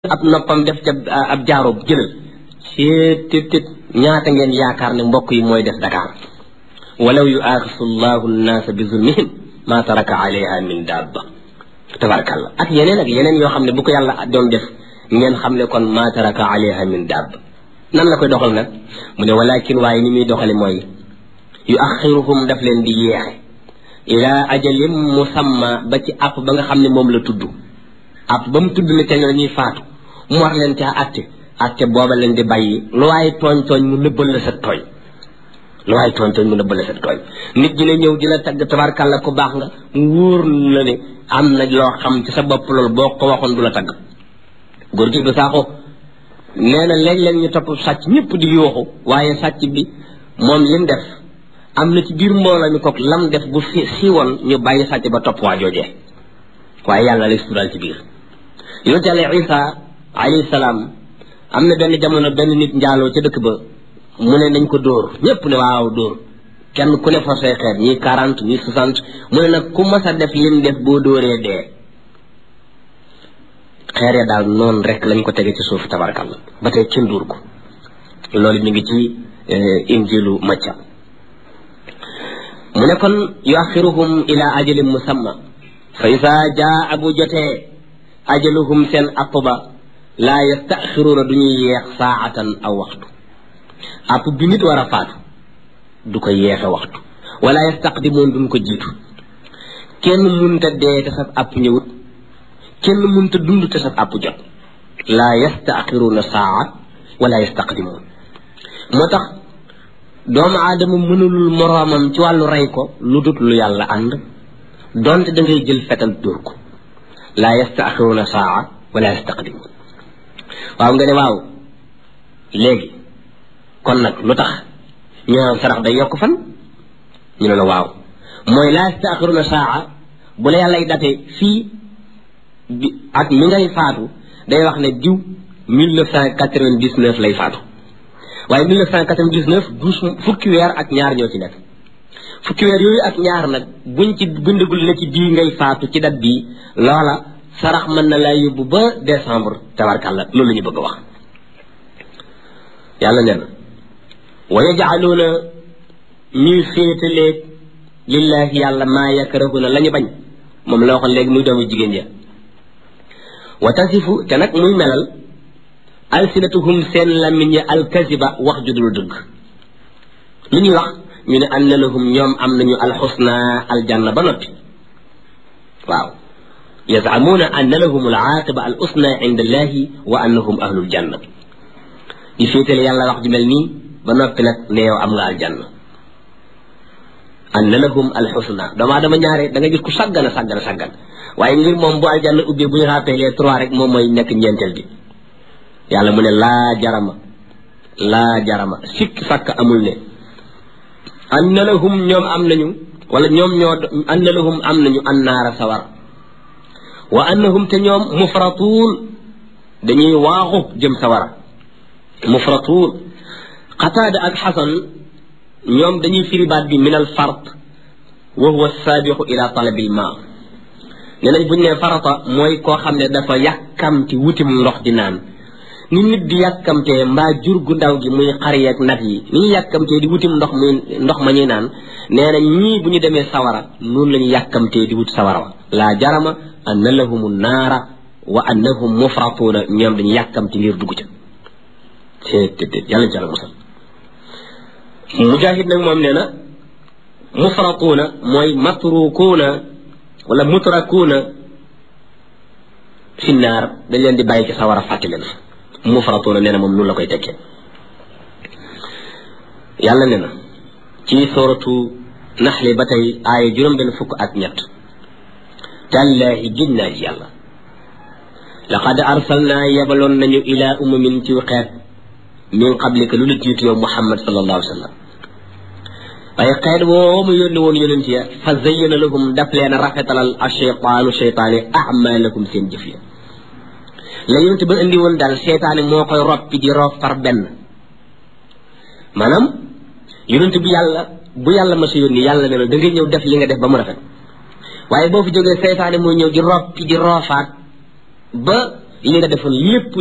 ab noppam def ca ab jaaroob jëlal tit ñaata ngeen yaakaar ne mbokk yi mooy def Dakar walaw yuaxisu llahu nnaasa bi zulmihim ma taraka alayha min dabba tabarakallah ak yeneen yoo xam ne bu ko yàlla doon def ngeen xam ne kon ma taraka alayha min dabba nan la koy doxal nag mu ne walakin waaye ni muy doxale mooy yuaxiruhum daf leen di yeexe ila ajalin musamma ba ci àpp ba nga xam ne moom la tudd àpp ba mu tudd ne te ñoo ñuy faatu mu war leen caa atte booba leen di bàyyi lu waaye tooñ mu nëbbal la sa tooñ mu nëbbal la sa tooñ nit dina ñëw di la tagg tabarkàlla ku baax nga mu wóor la ne am na loo xam ci sa bopp loolu boo ko waxoon du la tagg góor gi du saako nee na léeg-léeg ñu topp sàcc ñëpp di yooxu waaye sàcc bi moom lim def am na ci biir mbooloo mi kook lam def bu siiwoon ñu bàyyi sàcc ba topp waa joojee waaye yàlla lay sural ci biir yonent Yàlla Isa alayhi salaam am na benn jamono benn nit njaaloo ca dëkk ba mu ne nañ ko dóor ñépp ne waaw dóor kenn ku ne forcé xeet ñii 40 ñii 60 mu ne nag ku mas a def lim def boo dóoree dee xeeree daal noonu rek lañ ko tege ci suuf tabarakalla ba tey kenn dóor ko loolu mi ngi ci injilu Macca mu ne kon yuaxiruhum ila ajalin musamma fa isa jaa bu jotee ajaluhum seen app ba laa yastaxiruuna du ñuy yeex saatan aw waxtu app bi nit war a faatu du ko yeexe waxtu wala yastaqdimoon duñ ko jiitu kenn munta dee te saf app ñëwut kenn munta dund te saf app jot laa yastaxiruuna saa wala yastaqdimoon moo tax doomu aadama mënulul moroomam ci wàllu rey ko lu dut lu yàlla ànd donte da ngay jël fetal dóor ko laa yastaxiruuna saa wala yastaqdimoon waaw nga ne waaw léegi kon nag lu tax ñu naan sarax day yokk fan ñu ne la waaw mooy laa yastaxiruuna saa bu la yàllay date fii at mi ngay faatu day wax ne diw 1999 lay faatu waaye 1999 fukki weer ak ñaar ñoo ci nekk fukki weer yooyu ak ñaar nag buñ ci bindagul ne ci bii ngay faatu ci dat bii loola sarax mën na laa yóbbu ba décembre tabarkàlla loolu la ñu bëgg a wax yàlla nee na wa yaj'aluuna ñuy féetaleeg lillahi yàlla maa yakrahuna la ñu bañ moom la waxoon léegi muy doomu jigéen ja wa tasifu te nag muy melal alsinatuhum seen làmmiñ ya alkaziba wax ju dul dëgg li ñuy wax ñu ne anna lahum ñoom am nañu alxusna aljanna ba noppi waaw yazamuuna anna lahum alaaqiba al usna inda allahi wa annahum ahlul janna di féetale yàlla wax ju mel nii ba noppi nag ne yow am nga aljanna anna lahum alxusna doomu aadama ñaare da nga gis ku sàggan waaye ngir moom bu aljanna ubbee bu ñu rappelé 3 rek moom mooy nekk ñeenteel bi yàlla mu ne laa jarama sikk sàkk amul ne anna lahum ñoom am nañu wala ñoom ñoo anna lahum am nañu annaara sawar wa annahum te ñoom mufratuun dañuy waaxu jëm sawara mufratuun Qataada ak Xasan ñoom dañuy firi baat bi min al fart wa huwa saabiqu ila talabil maa nee nañ bu ñu nee farata mooy koo xam ne dafa yàkkamti wutim ndox di naan ni nit di yàkkamtee mbaa jur gu ndaw gi muy xar yeeg nag yi ni ñu yàkkamtee di wutim ndox ma ñuy naan nee na ñii bu ñu demee sawara noonu la ñu yàkkamtee di wut sawara wa laa jarama anna lahum naara wa annahum mufratuuna ñoom dañu yàkkamti ngir dugg ca te yàlla ci àlla musal Mujaahid nag moom nee na mufratuuna mooy matrukuuna wala mutrakuuna fi naar dañ leen di bàyyi ci sawara fàtte leen mufratuuna nee na moom noonu la koy tekkee yàlla nee na ci sooratu naxli ba tey aaya juróom-benn fukk ak ñett tallaahi gin naa ci yàlla laqad arsalnaa yabaloon nañu ilaa umamin ci xeet min qablika lu la jiitu yow Muhammad sallallahu alayhi wa sallam waaye xeet boo mu yónni woon yonent ya fa zayyana lahum daf leen a rafetalal asheytaanu seytaane amalakum seen jëf ya la yonent ba indi woon daal seytaane moo koy roppi di roof par benn maanaam yonent bu yàlla ma sa yónni yàlla ne la da ngay ñëw def li nga def ba mu rafet waaye boo fi jógee seytaane mooy ñëw di roppi di roofaat ba li nga defoon lépp